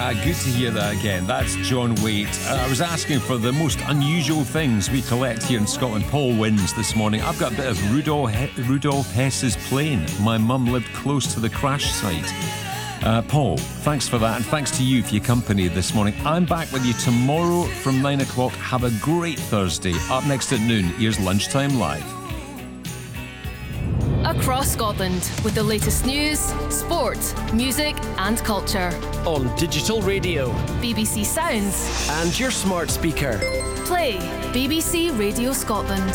Good to hear that again. That's John Waite. I was asking for the most unusual things we collect here in Scotland. Paul wins this morning. I've got a bit of Rudolf Hess's plane. My mum lived close to the crash site. Paul, thanks for that, and thanks to you for your company this morning. I'm back with you tomorrow from 9 o'clock. Have a great Thursday. Up next at noon, here's Lunchtime Live. Across Scotland, with the latest news, sport, music and culture. On digital radio, BBC Sounds, and your smart speaker. Play BBC Radio Scotland.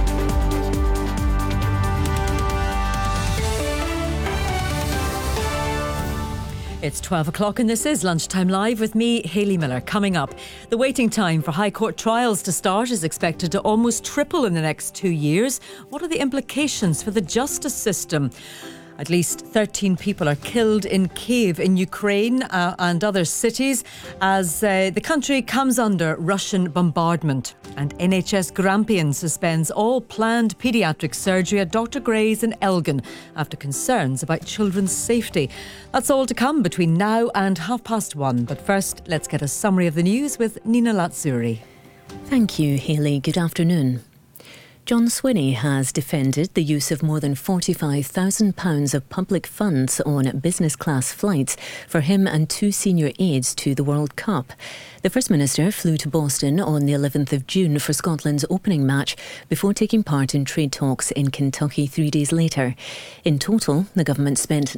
It's 12 o'clock and this is Lunchtime Live with me, Hayley Miller. Coming up, the waiting time for High Court trials to start is expected to almost triple in the next 2 years. What are the implications for the justice system? At least 13 people are killed in Kyiv in Ukraine and other cities as the country comes under Russian bombardment. And NHS Grampian suspends all planned paediatric surgery at Dr Gray's in Elgin after concerns about children's safety. That's all to come between now and 1:30. But first, let's get a summary of the news with Nina Latsuri. Thank you, Hayley. Good afternoon. John Swinney has defended the use of more than £45,000 of public funds on business class flights for him and two senior aides to the World Cup. The First Minister flew to Boston on the 11th of June for Scotland's opening match before taking part in trade talks in Kentucky 3 days later. In total, the government spent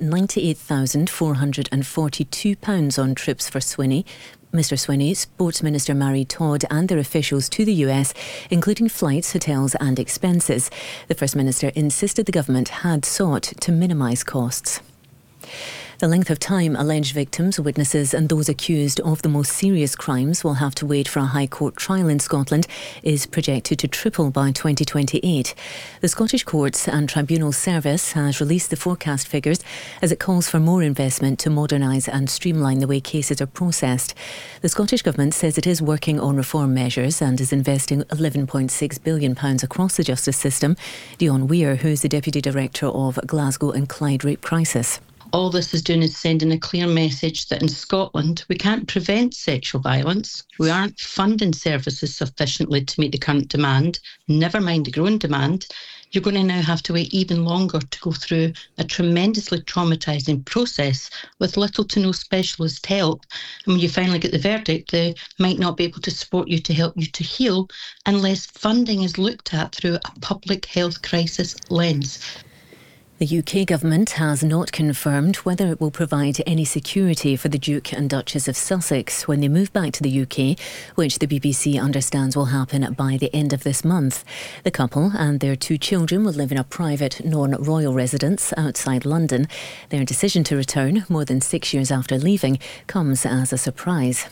£98,442 on trips for Swinney. Mr Swinney, Sports Minister Mary Todd and their officials to the US, including flights, hotels and expenses. The First Minister insisted the government had sought to minimise costs. The length of time alleged victims, witnesses and those accused of the most serious crimes will have to wait for a High Court trial in Scotland is projected to triple by 2028. The Scottish Courts and Tribunal Service has released the forecast figures as it calls for more investment to modernise and streamline the way cases are processed. The Scottish Government says it is working on reform measures and is investing £11.6 billion across the justice system. Dion Weir, who is the Deputy Director of Glasgow and Clyde Rape Crisis. All this is doing is sending a clear message that in Scotland we can't prevent sexual violence. We aren't funding services sufficiently to meet the current demand, never mind the growing demand. You're going to now have to wait even longer to go through a tremendously traumatising process with little to no specialist help. And when you finally get the verdict, they might not be able to support you to help you to heal unless funding is looked at through a public health crisis lens. The UK government has not confirmed whether it will provide any security for the Duke and Duchess of Sussex when they move back to the UK, which the BBC understands will happen by the end of this month. The couple and their two children will live in a private, non-royal residence outside London. Their decision to return, more than 6 years after leaving, comes as a surprise.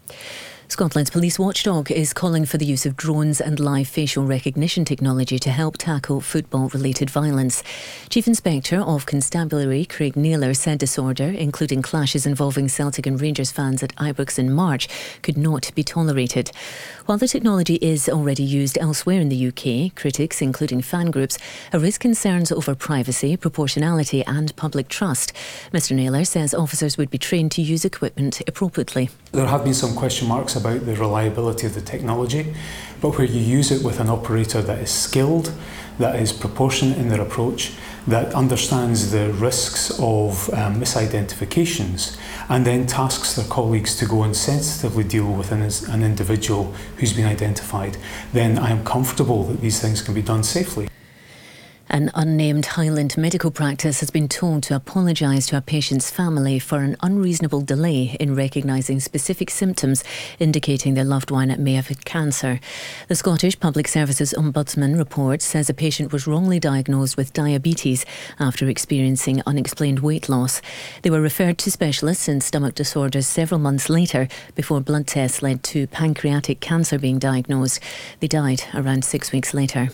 Scotland's police watchdog is calling for the use of drones and live facial recognition technology to help tackle football-related violence. Chief Inspector of Constabulary Craig Naylor said disorder, including clashes involving Celtic and Rangers fans at Ibrox in March, could not be tolerated. While the technology is already used elsewhere in the UK, critics, including fan groups, have raised concerns over privacy, proportionality and public trust. Mr Naylor says officers would be trained to use equipment appropriately. There have been some question marks about the reliability of the technology, but where you use it with an operator that is skilled, that is proportionate in their approach, that understands the risks of misidentifications, and then tasks their colleagues to go and sensitively deal with an individual who's been identified, then I am comfortable that these things can be done safely. An unnamed Highland medical practice has been told to apologise to a patient's family for an unreasonable delay in recognising specific symptoms indicating their loved one may have had cancer. The Scottish Public Services Ombudsman report says a patient was wrongly diagnosed with diabetes after experiencing unexplained weight loss. They were referred to specialists in stomach disorders several months later before blood tests led to pancreatic cancer being diagnosed. They died around 6 weeks later.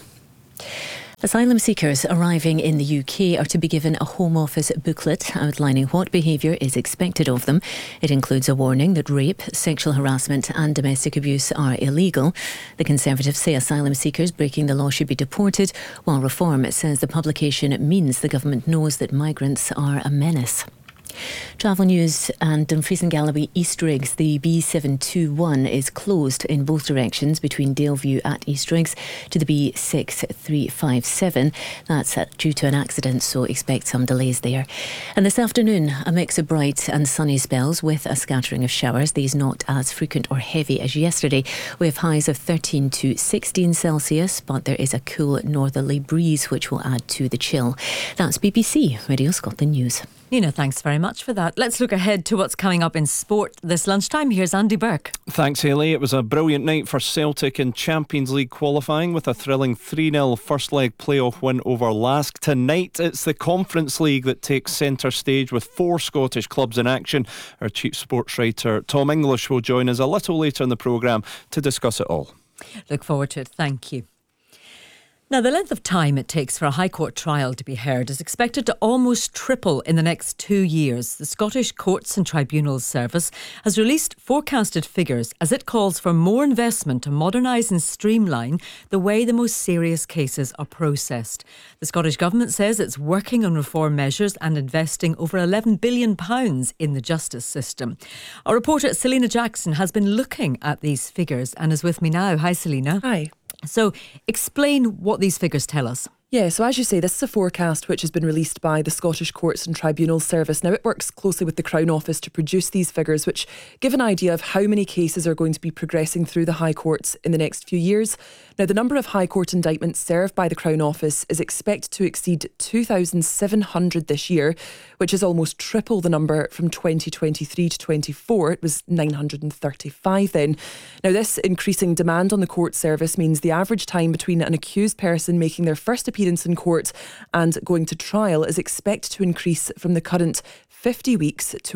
Asylum seekers arriving in the UK are to be given a Home Office booklet outlining what behaviour is expected of them. It includes a warning that rape, sexual harassment and domestic abuse are illegal. The Conservatives say asylum seekers breaking the law should be deported, while Reform says the publication means the government knows that migrants are a menace. Travel news and Dumfries and Galloway Eastriggs. The B721 is closed in both directions between Daleview at Eastriggs to the B6357. That's due to an accident, so expect some delays there. And this afternoon, a mix of bright and sunny spells with a scattering of showers. These not as frequent or heavy as yesterday, with highs of 13 to 16 Celsius, but there is a cool northerly breeze which will add to the chill. That's BBC Radio Scotland News. Nina, thanks very much for that. Let's look ahead to what's coming up in sport this lunchtime. Here's Andy Burke. Thanks, Hayley. It was a brilliant night for Celtic in Champions League qualifying with a thrilling 3-0 first leg playoff win over Lask. Tonight, it's the Conference League that takes centre stage with 4 Scottish clubs in action. Our chief sports writer Tom English will join us a little later in the programme to discuss it all. Look forward to it. Thank you. Now, the length of time it takes for a High Court trial to be heard is expected to almost triple in the next 2 years. The Scottish Courts and Tribunals Service has released forecasted figures as it calls for more investment to modernise and streamline the way the most serious cases are processed. The Scottish Government says it's working on reform measures and investing over £11 billion in the justice system. Our reporter Selena Jackson has been looking at these figures and is with me now. Hi, Selena. Hi. So, explain what these figures tell us. Yeah, so as you say, this is a forecast which has been released by the Scottish Courts and Tribunals Service. Now, it works closely with the Crown Office to produce these figures, which give an idea of how many cases are going to be progressing through the High Courts in the next few years. Now, the number of High Court indictments served by the Crown Office is expected to exceed 2,700 this year, which is almost triple the number from 2023 to 24. It was 935 then. Now, this increasing demand on the court service means the average time between an accused person making their first appearance in court and going to trial is expected to increase from the current 50 weeks to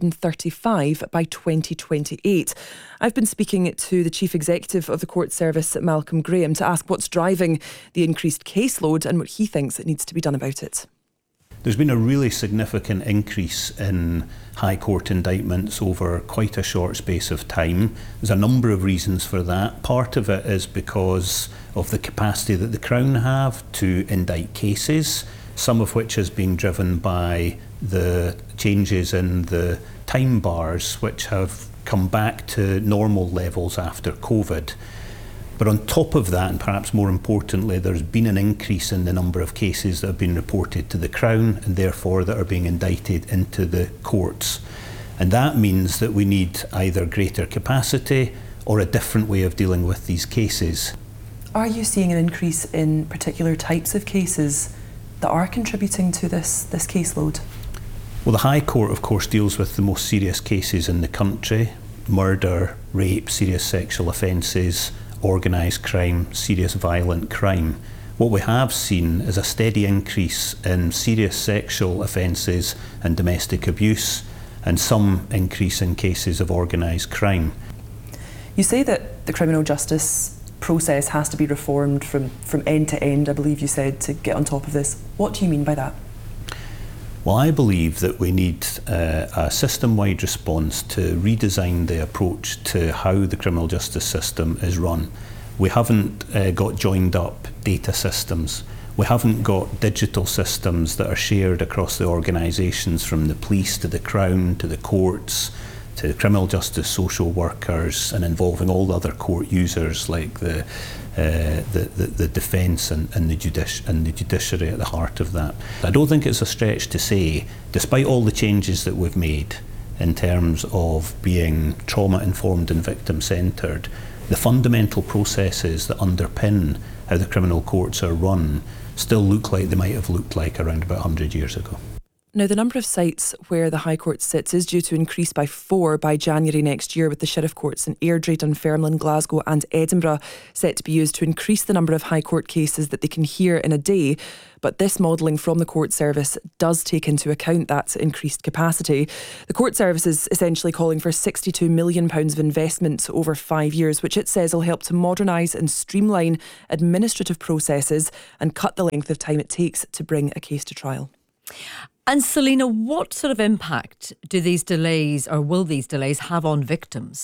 135 by 2028. I've been speaking to the Chief Executive of the Court Service, Malcolm Graham, to ask what's driving the increased caseload and what he thinks it needs to be done about it. There's been a really significant increase in High Court indictments over quite a short space of time. There's a number of reasons for that. Part of it is because of the capacity that the Crown have to indict cases, some of which has been driven by the changes in the time bars, which have come back to normal levels after COVID. But on top of that, and perhaps more importantly, there's been an increase in the number of cases that have been reported to the Crown and therefore that are being indicted into the courts. And that means that we need either greater capacity or a different way of dealing with these cases. Are you seeing an increase in particular types of cases that are contributing to this caseload? Well, the High Court, of course, deals with the most serious cases in the country: murder, rape, serious sexual offences, organised crime, serious violent crime. What we have seen is a steady increase in serious sexual offences and domestic abuse, and some increase in cases of organised crime. You say that the criminal justice process has to be reformed from end to end, I believe you said, to get on top of this. What do you mean by that? Well, I believe that we need a system-wide response to redesign the approach to how the criminal justice system is run. We haven't got joined up data systems. We haven't got digital systems that are shared across the organisations, from the police to the Crown to the courts to the criminal justice social workers, and involving all the other court users like the defence and the judiciary at the heart of that. I don't think it's a stretch to say, despite all the changes that we've made in terms of being trauma-informed and victim-centred, the fundamental processes that underpin how the criminal courts are run still look like they might have looked like around about 100 years ago. Now, the number of sites where the High Court sits is due to increase by 4 by January next year, with the Sheriff Courts in Airdrie, Dunfermline, Glasgow and Edinburgh set to be used to increase the number of High Court cases that they can hear in a day. But this modelling from the Court Service does take into account that increased capacity. The Court Service is essentially calling for £62 million of investment over 5 years, which it says will help to modernise and streamline administrative processes and cut the length of time it takes to bring a case to trial. And Selena, what sort of impact do these delays, or will these delays, have on victims?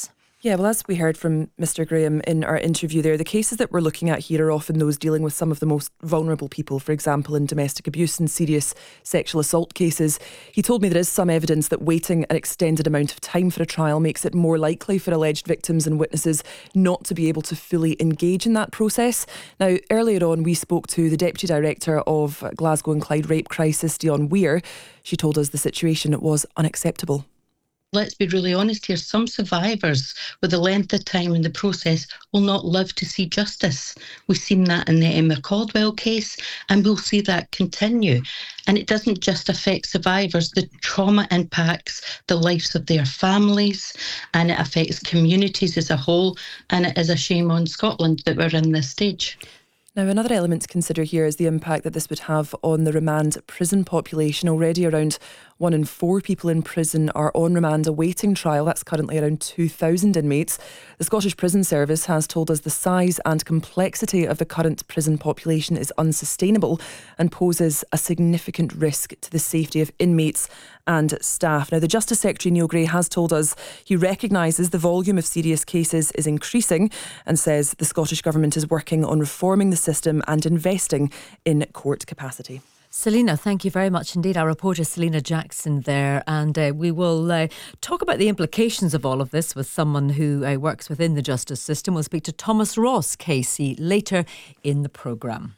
Yeah, well, as we heard from Mr. Graham in our interview there, the cases that we're looking at here are often those dealing with some of the most vulnerable people, for example, in domestic abuse and serious sexual assault cases. He told me there is some evidence that waiting an extended amount of time for a trial makes it more likely for alleged victims and witnesses not to be able to fully engage in that process. Now, earlier on, we spoke to the Deputy Director of Glasgow and Clyde Rape Crisis, Dionne Weir. She told us the situation was unacceptable. Let's be really honest here, some survivors with the length of time in the process will not live to see justice. We've seen that in the Emma Caldwell case, and we'll see that continue. And it doesn't just affect survivors, the trauma impacts the lives of their families, and it affects communities as a whole, and it is a shame on Scotland that we're in this stage. Now, another element to consider here is the impact that this would have on the remand prison population. Already around 1 in 4 people in prison are on remand awaiting trial. That's currently around 2,000 inmates. The Scottish Prison Service has told us the size and complexity of the current prison population is unsustainable and poses a significant risk to the safety of inmates and staff. Now, the Justice Secretary, Neil Gray, has told us he recognises the volume of serious cases is increasing and says the Scottish Government is working on reforming the system and investing in court capacity. Selena, thank you very much indeed. Our reporter Selena Jackson there, and we will talk about the implications of all of this with someone who works within the justice system. We'll speak to Thomas Ross, KC, later in the programme.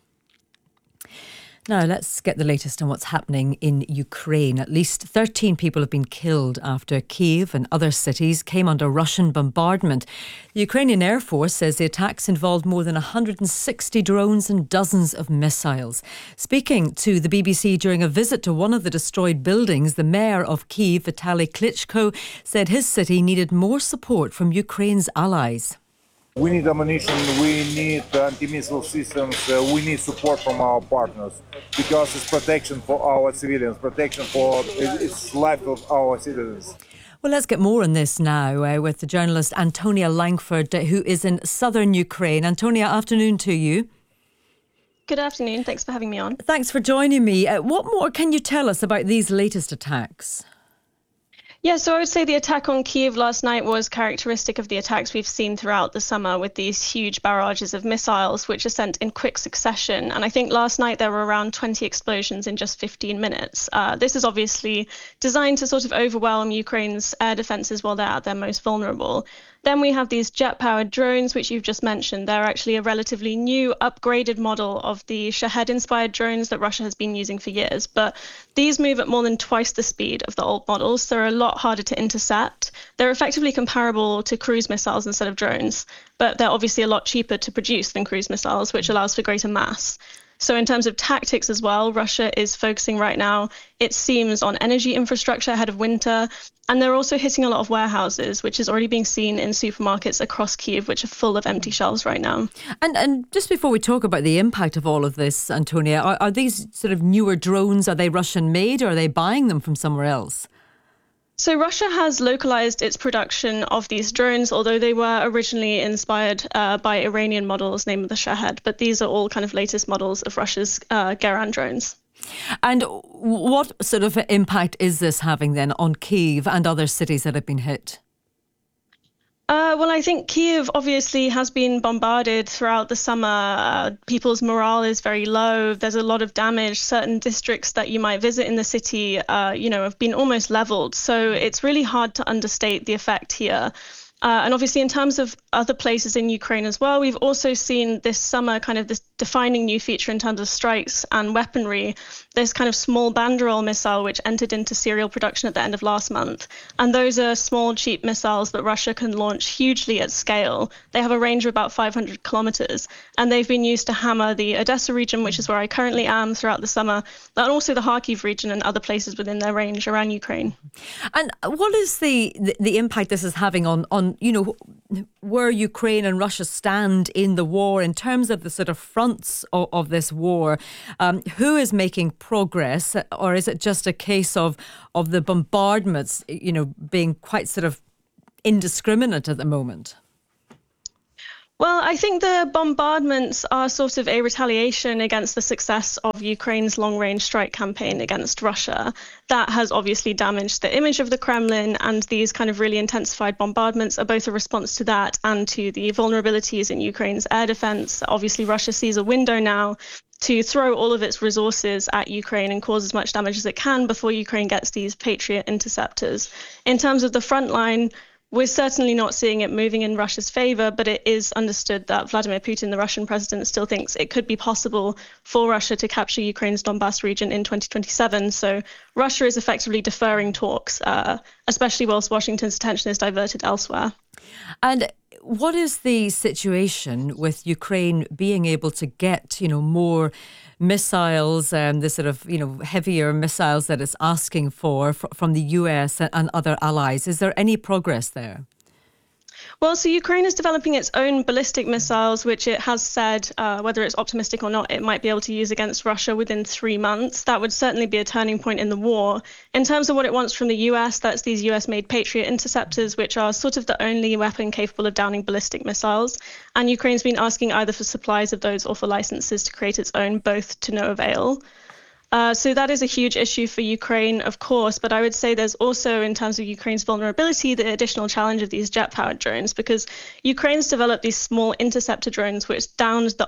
Now, let's get the latest on what's happening in Ukraine. At least 13 people have been killed after Kyiv and other cities came under Russian bombardment. The Ukrainian Air Force says the attacks involved more than 160 drones and dozens of missiles. Speaking to the BBC during a visit to one of the destroyed buildings, the mayor of Kyiv, Vitaly Klitschko, said his city needed more support from Ukraine's allies. We need ammunition, we need anti-missile systems, we need support from our partners because it's protection for our civilians, protection for it's life of our citizens. Well, let's get more on this now with the journalist Antonia Langford, who is in southern Ukraine. Antonia, afternoon to you. Good afternoon, thanks for having me on. Thanks for joining me. What more can you tell us about these latest attacks? Yeah, so I would say the attack on Kyiv last night was characteristic of the attacks we've seen throughout the summer with these huge barrages of missiles which are sent in quick succession. And I think last night there were around 20 explosions in just 15 minutes. This is obviously designed to sort of overwhelm Ukraine's air defences while they're at their most vulnerable. Then we have these jet-powered drones, which you've just mentioned. They're actually a relatively new, upgraded model of the Shahed-inspired drones that Russia has been using for years. But these move at more than twice the speed of the old models, so they're a lot harder to intercept. They're effectively comparable to cruise missiles instead of drones, but they're obviously a lot cheaper to produce than cruise missiles, which allows for greater mass. So in terms of tactics as well, Russia is focusing right now, it seems, on energy infrastructure ahead of winter. And they're also hitting a lot of warehouses, which is already being seen in supermarkets across Kyiv, which are full of empty shelves right now. And just before we talk about the impact of all of this, Antonia, are these sort of newer drones, are they Russian made or are they buying them from somewhere else? So Russia has localized its production of these drones, although they were originally inspired by Iranian models named the Shahed. But these are all kind of latest models of Russia's Geran drones. And what sort of impact is this having then on Kyiv and other cities that have been hit? Well, I think Kyiv obviously has been bombarded throughout the summer. People's morale is very low. There's a lot of damage. Certain districts that you might visit in the city, have been almost leveled. So it's really hard to understate the effect here. And obviously, in terms of other places in Ukraine as well, we've also seen this summer kind of this defining new feature in terms of strikes and weaponry, this kind of small Banderol missile, which entered into serial production at the end of last month. And those are small, cheap missiles that Russia can launch hugely at scale. They have a range of about 500 kilometers, and they've been used to hammer the Odessa region, which is where I currently am, throughout the summer, and also the Kharkiv region and other places within their range around Ukraine. And what is the impact this is having on where Ukraine and Russia stand in the war in terms of the sort of fronts of this war? Who is making progress, or is it just a case of the bombardments, being quite sort of indiscriminate at the moment? Well, I think the bombardments are sort of a retaliation against the success of Ukraine's long-range strike campaign against Russia. That has obviously damaged the image of the Kremlin, and these kind of really intensified bombardments are both a response to that and to the vulnerabilities in Ukraine's air defense. Obviously, Russia sees a window now to throw all of its resources at Ukraine and cause as much damage as it can before Ukraine gets these Patriot interceptors. In terms of the front line, we're certainly not seeing it moving in Russia's favor, but it is understood that Vladimir Putin, the Russian president, still thinks it could be possible for Russia to capture Ukraine's Donbas region in 2027. So Russia is effectively deferring talks, especially whilst Washington's attention is diverted elsewhere. And what is the situation with Ukraine being able to get, more missiles, the sort of, heavier missiles that it's asking for from the US and other allies? Is there any progress there? Well, so Ukraine is developing its own ballistic missiles, which it has said, whether it's optimistic or not, it might be able to use against Russia within 3 months. That would certainly be a turning point in the war. In terms of what it wants from the US, that's these US-made Patriot interceptors, which are sort of the only weapon capable of downing ballistic missiles. And Ukraine's been asking either for supplies of those or for licenses to create its own, both to no avail. So that is a huge issue for Ukraine, of course, but I would say there's also, in terms of Ukraine's vulnerability, the additional challenge of these jet-powered drones, because Ukraine's developed these small interceptor drones which downed the